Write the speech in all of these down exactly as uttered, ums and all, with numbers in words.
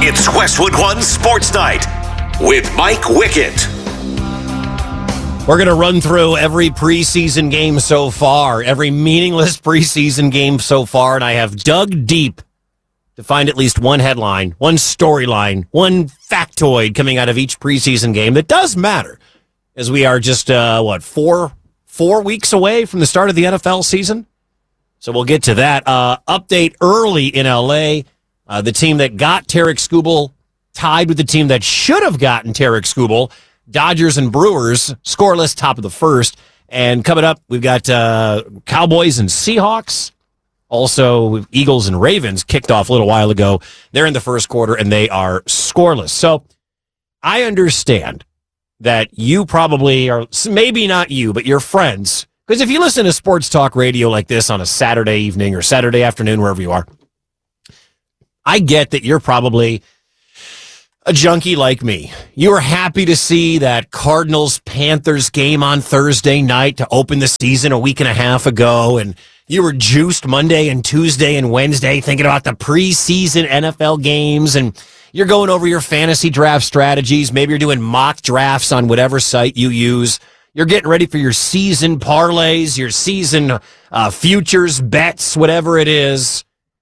It's Westwood One Sports Night with Mike Wickett. We're going to run through every preseason game so far, every meaningless preseason game so far, and I have dug deep to find at least one headline, one storyline, one factoid coming out of each preseason game that does matter, as we are just, uh, what, four, four weeks away from the start of the N F L season? So we'll get to that. Uh, update early in L A. Uh, the team that got Tarek Skubal tied with the team that should have gotten Tarek Skubal. Dodgers and Brewers, scoreless, top of the first. And coming up, we've got uh, Cowboys and Seahawks. Also, Eagles and Ravens kicked off a little while ago. They're in the first quarter, and they are scoreless. So I understand that you probably are, maybe not you, but your friends, because if you listen to sports talk radio like this on a Saturday evening or Saturday afternoon, wherever you are, I get that you're probably a junkie like me. You were happy to see that Cardinals-Panthers game on Thursday night to open the season a week and a half ago, and you were juiced Monday and Tuesday and Wednesday thinking about the preseason N F L games, and you're going over your fantasy draft strategies. Maybe you're doing mock drafts on whatever site you use. You're getting ready for your season parlays, your season uh, futures bets, whatever it is.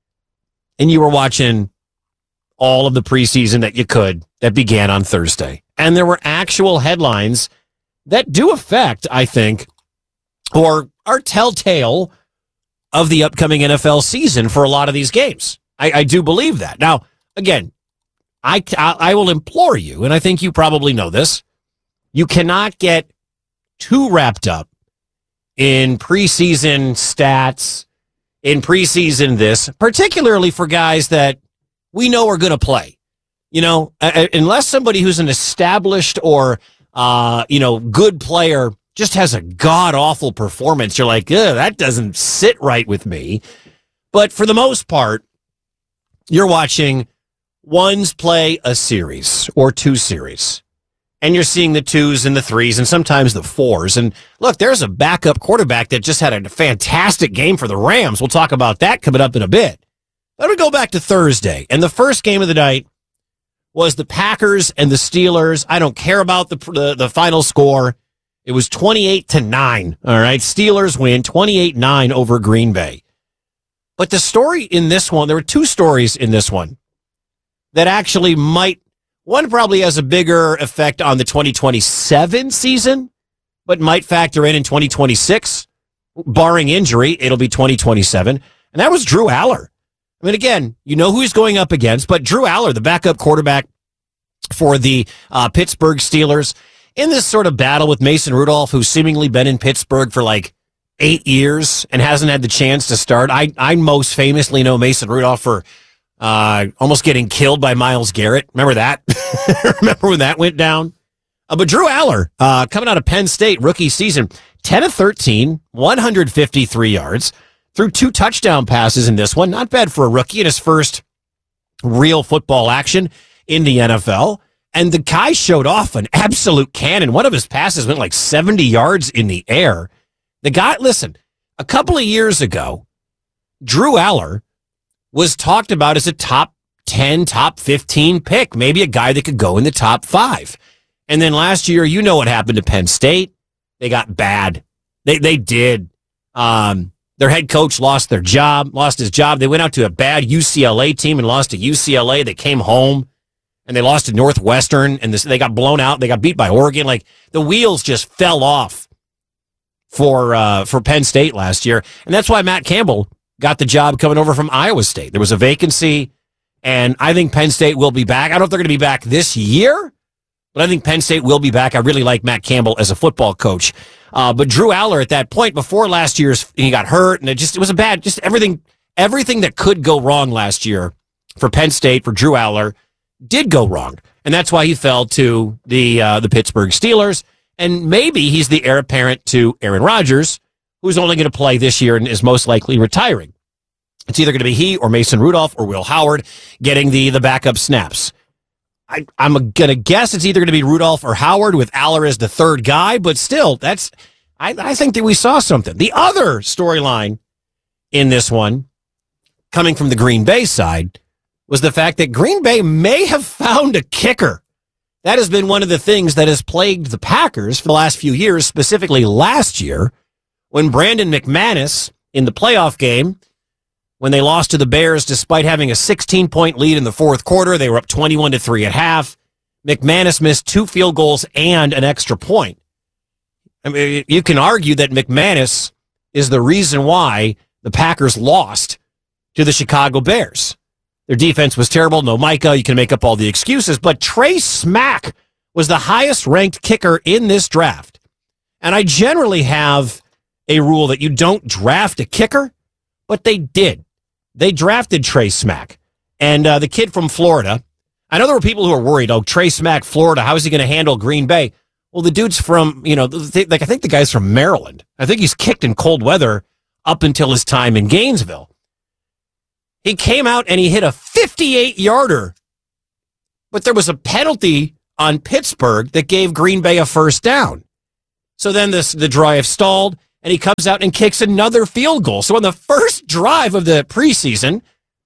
And you were watching all of the preseason that you could that began on Thursday. And there were actual headlines that do affect, I think, or are telltale of the upcoming N F L season for a lot of these games. I, I do believe that. Now, again, I, I will implore you, and I think you probably know this, you cannot get too wrapped up in preseason stats, in preseason this, particularly for guys that we know are going to play. You know, uh, unless somebody who's an established or, uh, you know, good player just has a god-awful performance, you're like, ugh, that doesn't sit right with me. But for the most part, you're watching ones play a series or two series. And you're seeing the twos and the threes and sometimes the fours. And look, there's a backup quarterback that just had a fantastic game for the Rams. We'll talk about that coming up in a bit. Let me go back to Thursday. And the first game of the night was the Packers and the Steelers. I don't care about the the, the final score. It was twenty-eight to nine. All right. Steelers win twenty-eight nine over Green Bay. But the story in this one, there were two stories in this one that actually might, one probably has a bigger effect on the twenty twenty-seven season, but might factor in in twenty twenty-six. Barring injury, it'll be twenty twenty-seven. And that was Drew Aller. I mean, again, you know who he's going up against, but Drew Aller, the backup quarterback for the uh, Pittsburgh Steelers, in this sort of battle with Mason Rudolph, who's seemingly been in Pittsburgh for like eight years and hasn't had the chance to start. I, I most famously know Mason Rudolph for Uh, almost getting killed by Myles Garrett. Remember that? Remember when that went down? Uh, but Drew Aller, uh, coming out of Penn State, rookie season, ten of thirteen, one hundred fifty-three yards, threw two touchdown passes in this one. Not bad for a rookie in his first real football action in the N F L. And the guy showed off an absolute cannon. One of his passes went like seventy yards in the air. The guy, listen, a couple of years ago, Drew Aller was talked about as a top ten, top fifteen pick, maybe a guy that could go in the top five. And then last year, you know what happened to Penn State. They got bad. They they did. Um, their head coach lost their job, lost his job. They went out to a bad U C L A team and lost to U C L A. They came home, and they lost to Northwestern, and this, they got blown out. They got beat by Oregon. Like, the wheels just fell off for uh, for Penn State last year. And that's why Matt Campbell got the job coming over from Iowa State. There was a vacancy, and I think Penn State will be back. I don't know if they're going to be back this year, but I think Penn State will be back. I really like Matt Campbell as a football coach. Uh, but Drew Aller at that point, before last year's, he got hurt, and it just it was a bad, just everything, everything that could go wrong last year for Penn State, for Drew Aller, did go wrong. And that's why he fell to the uh, the Pittsburgh Steelers. And maybe he's the heir apparent to Aaron Rodgers, who's only going to play this year and is most likely retiring. It's either going to be he or Mason Rudolph or Will Howard getting the, the backup snaps. I, I'm going to guess it's either going to be Rudolph or Howard with Aller as the third guy, but still, that's I, I think that we saw something. The other storyline in this one, coming from the Green Bay side, was the fact that Green Bay may have found a kicker. That has been one of the things that has plagued the Packers for the last few years, specifically last year, when Brandon McManus in the playoff game, when they lost to the Bears despite having a sixteen-point lead in the fourth quarter, they were up twenty-one to three at half. McManus missed two field goals and an extra point. I mean, you can argue that McManus is the reason why the Packers lost to the Chicago Bears. Their defense was terrible. No Micah. You can make up all the excuses. But Trey Smack was the highest-ranked kicker in this draft. And I generally have a rule that you don't draft a kicker, but they did. They drafted Trey Smack. And uh, the kid from Florida, I know there were people who were worried, oh, Trey Smack, Florida, how is he going to handle Green Bay? Well, the dude's from, you know, th- like I think the guy's from Maryland. I think he's kicked in cold weather up until his time in Gainesville. He came out and he hit a fifty-eight-yarder, but there was a penalty on Pittsburgh that gave Green Bay a first down. So then this, the drive stalled, and he comes out and kicks another field goal. So on the first drive of the preseason,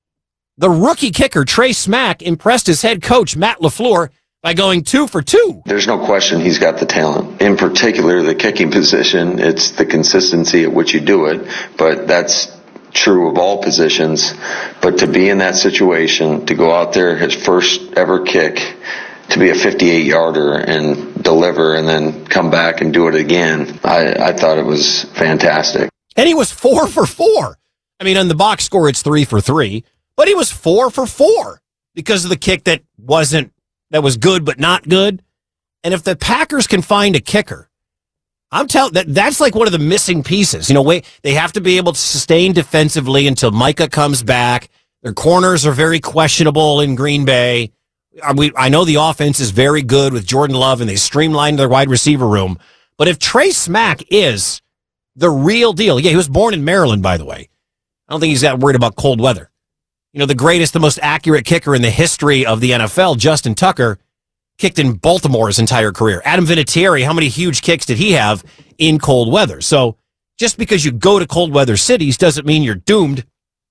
the rookie kicker, Trey Smack, impressed his head coach, Matt LaFleur, by going two for two. There's no question he's got the talent. In particular, the kicking position, it's the consistency at which you do it, but that's true of all positions. But to be in that situation, to go out there, his first ever kick, to be a fifty-eight-yarder and deliver and then come back and do it again, I, I thought it was fantastic. And he was four for four. I mean, on the box score, it's three for three, but he was four for four because of the kick that wasn't that was good but not good. And if the Packers can find a kicker, I'm telling that that's like one of the missing pieces. You know, wait, they have to be able to sustain defensively until Micah comes back. Their corners are very questionable in Green Bay. We, I know the offense is very good with Jordan Love, and they streamlined their wide receiver room. But if Trey Smack is the real deal, yeah, he was born in Maryland, by the way. I don't think he's that worried about cold weather. You know, the greatest, the most accurate kicker in the history of the N F L, Justin Tucker, kicked in Baltimore his entire career. Adam Vinatieri, how many huge kicks did he have in cold weather? So just because you go to cold weather cities doesn't mean you're doomed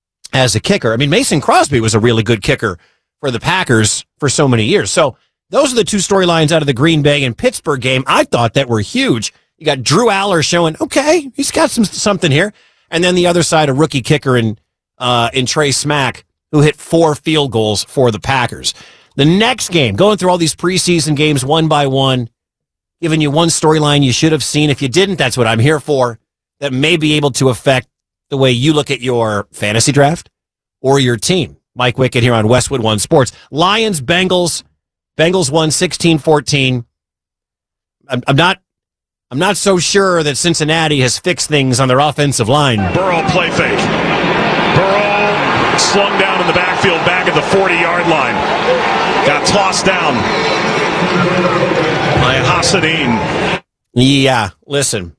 as a kicker. I mean, Mason Crosby was a really good kicker for the Packers for so many years. So those are the two storylines out of the Green Bay and Pittsburgh game I thought that were huge. You got Drew Aller showing, okay, he's got some something here. And then the other side, a rookie kicker in, uh, in Trey Smack, who hit four field goals for the Packers. The next game, going through all these preseason games one by one, giving you one storyline you should have seen. If you didn't, that's what I'm here for. That may be able to affect the way you look at your fantasy draft or your team. Mike Wickett here on Westwood One Sports. Lions, Bengals. Bengals won sixteen fourteen. I'm, I'm not I'm not so sure that Cincinnati has fixed things on their offensive line. Burrow play fake. Burrow slung down in the backfield back at the forty-yard line. Got tossed down by Hassanin. Yeah, listen.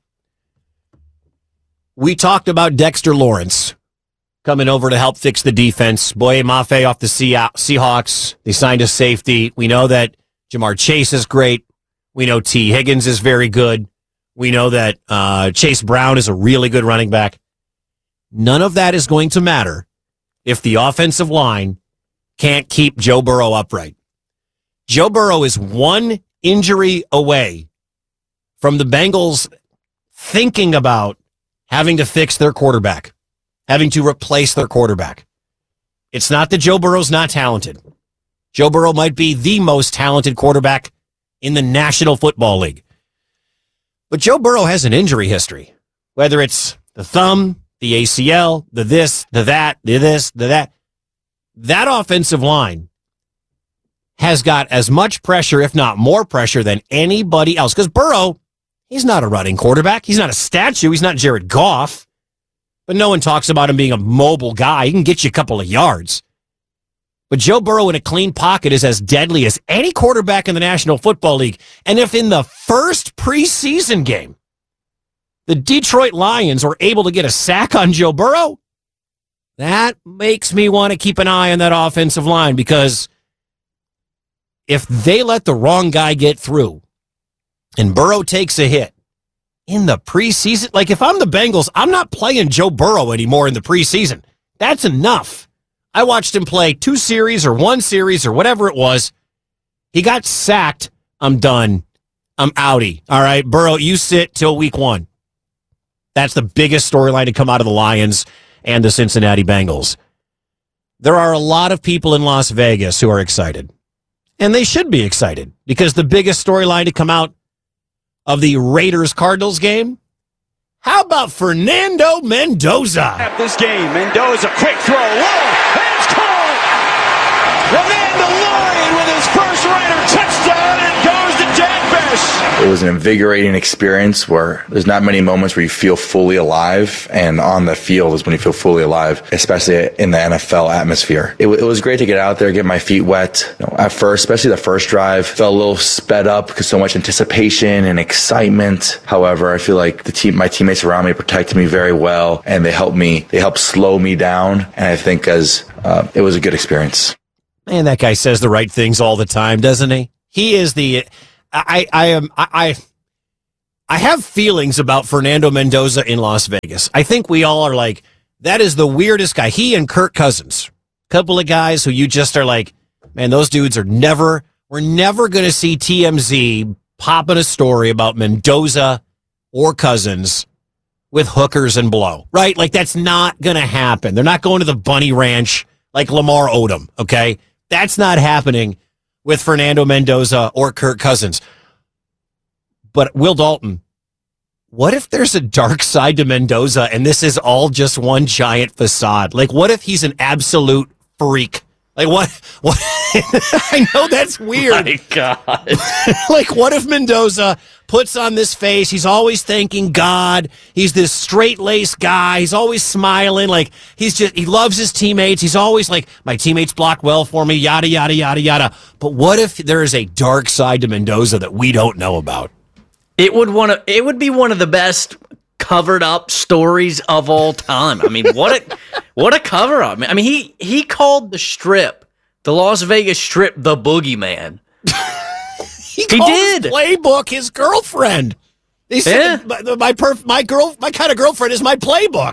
We talked about Dexter Lawrence coming over to help fix the defense. Boye Mafe off the Seahawks. They signed a safety. We know that Jamar Chase is great. We know T. Higgins is very good. We know that uh, Chase Brown is a really good running back. None of that is going to matter if the offensive line can't keep Joe Burrow upright. Joe Burrow is one injury away from the Bengals thinking about having to fix their quarterback, having to replace their quarterback. It's not that Joe Burrow's not talented. Joe Burrow might be the most talented quarterback in the National Football League. But Joe Burrow has an injury history, whether it's the thumb, the A C L, the this, the that, the this, the that. That offensive line has got as much pressure, if not more pressure, than anybody else. Because Burrow, he's not a running quarterback. He's not a statue. He's not Jared Goff. But no one talks about him being a mobile guy. He can get you a couple of yards. But Joe Burrow in a clean pocket is as deadly as any quarterback in the National Football League. And if in the first preseason game, the Detroit Lions were able to get a sack on Joe Burrow, that makes me want to keep an eye on that offensive line, because if they let the wrong guy get through and Burrow takes a hit in the preseason, like if I'm the Bengals, I'm not playing Joe Burrow anymore in the preseason. That's enough. I watched him play two series or one series or whatever it was. He got sacked. I'm done. I'm outie. All right, Burrow, you sit till week one. That's the biggest storyline to come out of the Lions and the Cincinnati Bengals. There are a lot of people in Las Vegas who are excited. And they should be excited because the biggest storyline to come out of the Raiders-Cardinals game, how about Fernando Mendoza? At this game, Mendoza, quick throw, whoa, and it's caught! The Mandalorian with his first Raider touchdown and goes to Jack Bech. It was an invigorating experience where there's not many moments where you feel fully alive, and on the field is when you feel fully alive, especially in the N F L atmosphere. It, it was great to get out there, get my feet wet. You know, at first, especially the first drive, felt a little sped up because so much anticipation and excitement. However, I feel like the team, my teammates around me protected me very well, and they helped me, they helped slow me down, and I think as uh, it was a good experience. Man, that guy says the right things all the time, doesn't he? He is the... I, I am I I have feelings about Fernando Mendoza in Las Vegas. I think we all are like, that is the weirdest guy. He and Kirk Cousins, couple of guys who you just are like, man, those dudes are never. We're never going to see T M Z popping a story about Mendoza or Cousins with hookers and blow, right? Like that's not going to happen. They're not going to the Bunny Ranch like Lamar Odom. Okay, that's not happening with Fernando Mendoza or Kirk Cousins. But Will Dalton, what if there's a dark side to Mendoza and this is all just one giant facade? Like, what if he's an absolute freak? Like, what? What? I know that's weird. My God. Like, what if Mendoza puts on this face? He's always thanking God. He's this straight-laced guy. He's always smiling. Like, he's just, he loves his teammates. He's always like, my teammates block well for me, yada, yada, yada, yada. But what if there is a dark side to Mendoza that we don't know about? It would one of, it would be one of the best covered up stories of all time. I mean, what a what a cover up. I mean, he he called the Strip, the Las Vegas Strip, the boogeyman. he, he did. His playbook his girlfriend. He said, yeah. my my, perf, my girl my kind of girlfriend is my playbook.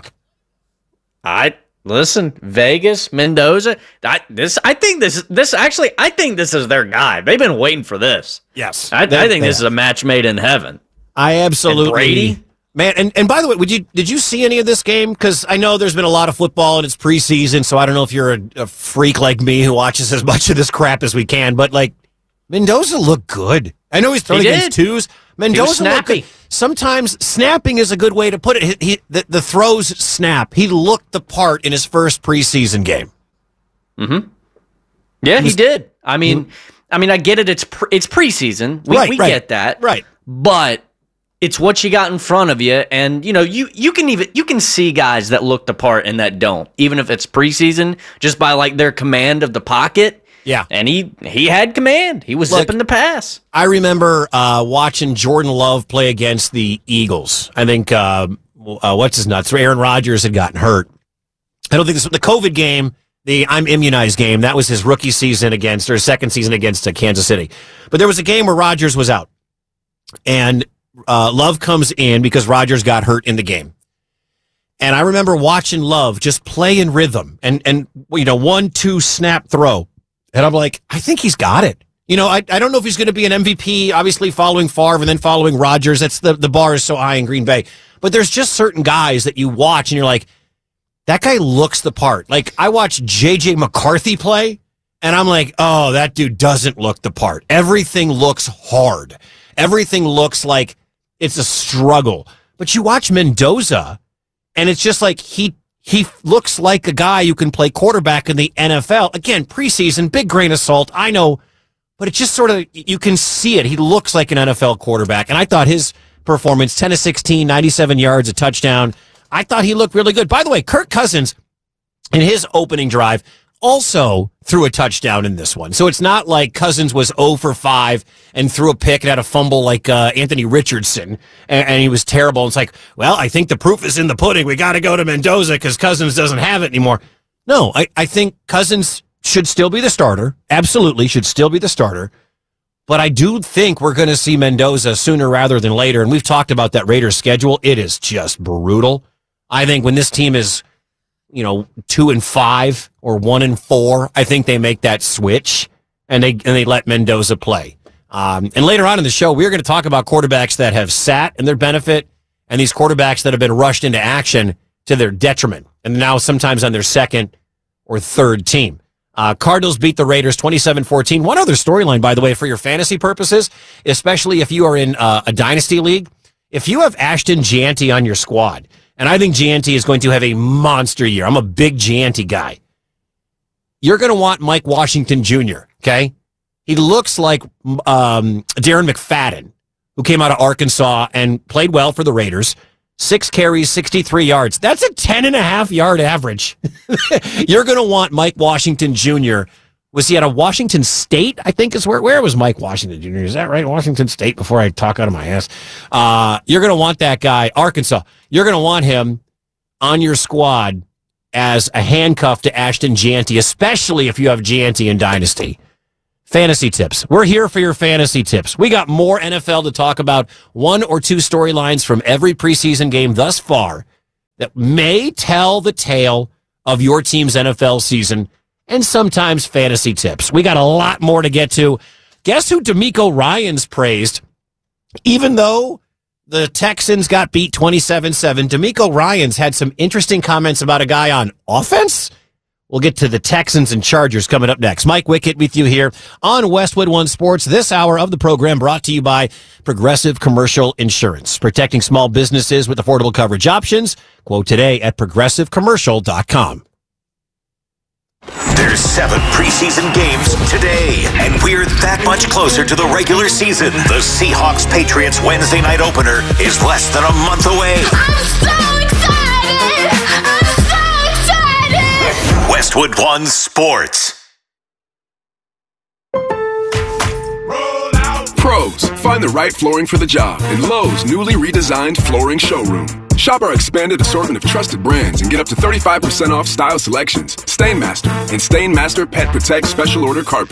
I listen, Vegas, Mendoza. I this I think this this actually I think this is their guy. They've been waiting for this. Yes, I, they, I think they this have. is a match made in heaven. I absolutely and Brady. Man, and, and by the way, would you did you see any of this game? Because I know there's been a lot of football and it's preseason, so I don't know if you're a, a freak like me who watches as much of this crap as we can. But like, Mendoza looked good. I know he's throwing he against twos. Mendoza looked good. Sometimes snapping is a good way to put it. He, he the, the throws snap. He looked the part in his first preseason game. Mm-hmm. Yeah, he did. I mean, mm-hmm. I mean, I get it. It's pre, it's preseason. We, right, we right, get that. Right. But it's what you got in front of you, and you know you you can even you can see guys that look the part and that don't, even if it's preseason, just by like their command of the pocket. Yeah, and he he had command. He was Look, zipping the pass. I remember uh, watching Jordan Love play against the Eagles. I think uh, uh, what's his nuts? Aaron Rodgers had gotten hurt. I don't think this was the COVID game. The I'm immunized game. That was his rookie season against or his second season against uh, Kansas City. But there was a game where Rodgers was out, and Uh, Love comes in because Rodgers got hurt in the game. And I remember watching Love just play in rhythm and, and you know, one, two, snap, throw. And I'm like, I think he's got it. You know, I, I don't know if he's going to be an M V P, obviously following Favre and then following Rodgers. That's the, the bar is so high in Green Bay. But there's just certain guys that you watch and you're like, that guy looks the part. Like, I watched J J McCarthy play, and I'm like, oh, that dude doesn't look the part. Everything looks hard. Everything looks like it's a struggle. But you watch Mendoza, and it's just like he he looks like a guy who can play quarterback in the N F L. Again, preseason, big grain of salt, I know. But it's just sort of, you can see it. He looks like an N F L quarterback. And I thought his performance, ten of sixteen, ninety-seven yards, a touchdown, I thought he looked really good. By the way, Kirk Cousins, in his opening drive, also threw a touchdown in this one. So it's not like Cousins was zero for five and threw a pick and had a fumble like uh, Anthony Richardson, and, and he was terrible. It's like, well, I think the proof is in the pudding. We got to go to Mendoza because Cousins doesn't have it anymore. No, I, I think Cousins should still be the starter. Absolutely should still be the starter. But I do think we're going to see Mendoza sooner rather than later. And we've talked about that Raiders schedule. It is just brutal. I think when this team is you know, two and five or one and four, I think they make that switch and they and they let Mendoza play. Um, and later on in the show, we're going to talk about quarterbacks that have sat in their benefit and these quarterbacks that have been rushed into action to their detriment, and now sometimes on their second or third team. Uh, Cardinals beat the Raiders twenty-seven fourteen. One other storyline, by the way, for your fantasy purposes, especially if you are in uh, a dynasty league, if you have Ashton Gianti on your squad, and I think Gianti is going to have a monster year. I'm a big Gianti guy. You're going to want Mike Washington Junior, okay? He looks like um, Darren McFadden, who came out of Arkansas and played well for the Raiders. Six carries, sixty-three yards. That's a ten and a half yard average. You're going to want Mike Washington Junior Was he at a Washington State? I think is where, where was Mike Washington Junior? Is that right? Washington State before I talk out of my ass. Uh, you're going to want that guy, Arkansas. You're going to want him on your squad as a handcuff to Ashton Gianti, especially if you have Gianti in Dynasty. Fantasy tips. We're here for your fantasy tips. We got more N F L to talk about, one or two storylines from every preseason game thus far that may tell the tale of your team's N F L season, and sometimes fantasy tips. We got a lot more to get to. Guess who DeMeco Ryans praised? Even though the Texans got beat twenty-seven seven, DeMeco Ryans had some interesting comments about a guy on offense. We'll get to the Texans and Chargers coming up next. Mike Wickett with you here on Westwood One Sports. This hour of the program brought to you by Progressive Commercial Insurance, protecting small businesses with affordable coverage options. Quote today at progressive commercial dot com. There's seven preseason games today, and we're that much closer to the regular season. The Seahawks-Patriots Wednesday night opener is less than a month away. I'm so excited! I'm so excited! Westwood One Sports. Pros, find the right flooring for the job in Lowe's newly redesigned flooring showroom. Shop our expanded assortment of trusted brands and get up to thirty-five percent off style selections, Stainmaster, and Stainmaster Pet Protect Special Order Carpet.